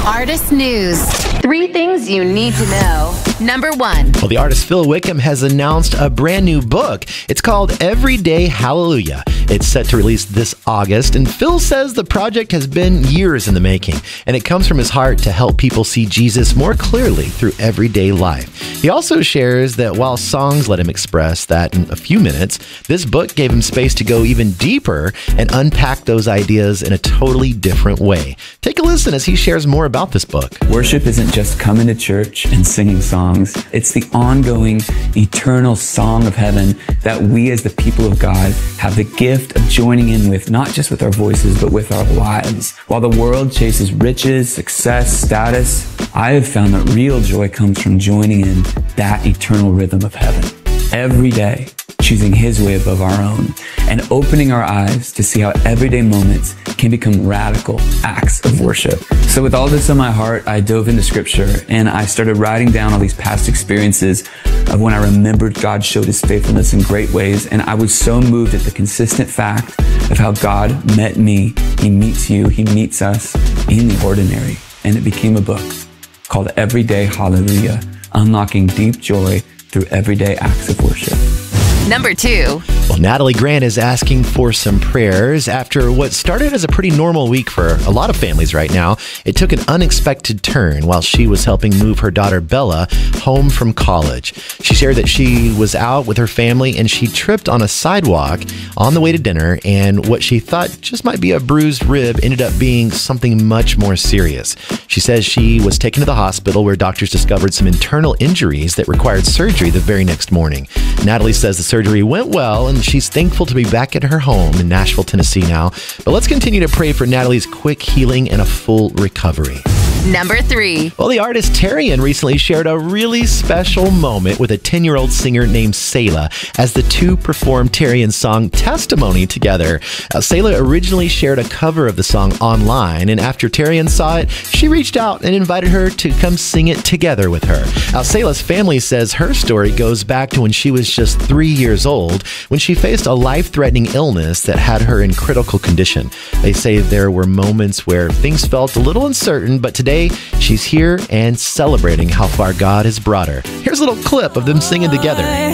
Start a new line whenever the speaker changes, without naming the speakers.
Artist News. 3 things you need to know. Number 1.
Well, the artist Phil Wickham has announced a brand new book. It's called Everyday Hallelujah. It's set to release this August, and Phil says the project has been years in the making, and it comes from his heart to help people see Jesus more clearly through everyday life. He also shares that while songs let him express that in a few minutes, this book gave him space to go even deeper and unpack those ideas in a totally different way. Take a listen as he shares more about this book.
Worship isn't just coming to church and singing songs. It's the ongoing, eternal song of heaven that we as the people of God have the gift of joining in with, not just with our voices, but with our lives. While the world chases riches, success, status, I have found that real joy comes from joining in that eternal rhythm of heaven. Every day, choosing His way above our own, and opening our eyes to see how everyday moments can become radical acts of worship. So with all this on my heart, I dove into scripture and I started writing down all these past experiences of when I remembered God showed His faithfulness in great ways. And I was so moved at the consistent fact of how God met me. He meets you, He meets us in the ordinary. And it became a book called Everyday Hallelujah, Unlocking Deep Joy through Everyday Acts of Worship.
Number 2.
Well, Natalie Grant is asking for some prayers after what started as a pretty normal week for a lot of families right now. It took an unexpected turn while she was helping move her daughter Bella home from college. She shared that she was out with her family and she tripped on a sidewalk on the way to dinner, and what she thought just might be a bruised rib ended up being something much more serious. She says she was taken to the hospital where doctors discovered some internal injuries that required surgery the very next morning. Natalie says the surgery went well and she's thankful to be back at her home in Nashville, Tennessee now. But let's continue to pray for Natalie's quick healing and a full recovery.
Number 3.
Well, the artist Terrian recently shared a really special moment with a 10-year-old singer named Selah as the two performed Terrian's song Testimony together. Selah originally shared a cover of the song online, and after Terrian saw it, she reached out and invited her to come sing it together with her. Now, Selah's family says her story goes back to when she was just 3 years old, when she faced a life-threatening illness that had her in critical condition. They say there were moments where things felt a little uncertain, but today she's here and celebrating how far God has brought her. Here's a little clip of them singing together.